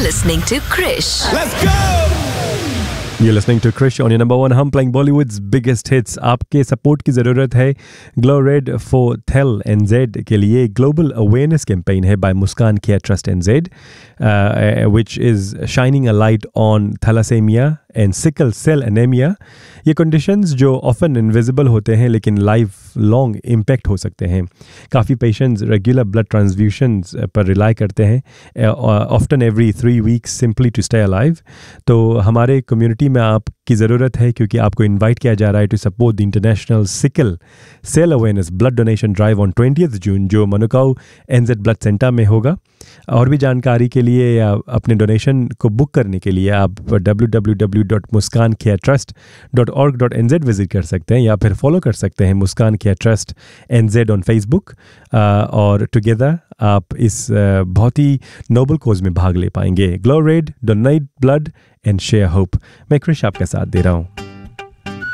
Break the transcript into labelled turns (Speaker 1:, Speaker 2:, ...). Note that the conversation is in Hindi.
Speaker 1: listening to Krish.
Speaker 2: Let's go!
Speaker 3: You're listening to Krish on your number one. हम playing Bollywood's biggest hits. आपके सपोर्ट की ज़रूरत है. Glow Red for Thel NZ के लिए ग्लोबल अवेयरनेस कैंपेन है by Muskan care trust NZ, which is shining a light on thalassemia and sickle cell anemia. ये conditions जो often invisible होते हैं लेकिन लाइफ लॉन्ग इम्पैक्ट हो सकते हैं. काफ़ी पेशेंट्स रेगुलर ब्लड ट्रांसफ्यूशंस पर रिलाई करते हैं, often every 3 weeks simply to stay alive. तो हमारे कम्युनिटी में आपकी ज़रूरत है क्योंकि आपको इनवाइट किया जा रहा है to support the international sickle cell awareness blood donation drive on 20th जून जो मनुकाऊ NZ ब्लड सेंटर में होगा. और भी जानकारी के लिए या अपने डोनेशन को बुक करने के लिए आप www.muskancaretrust.org.nz विजिट कर सकते हैं या फिर फॉलो कर सकते हैं मुस्कान care trust NZ on Facebook. और टुगेदर आप इस बहुत ही नोबल कोज में भाग ले पाएंगे. Glow red, donate blood and share hope. मैं क्रिश आपके साथ दे रहा हूँ.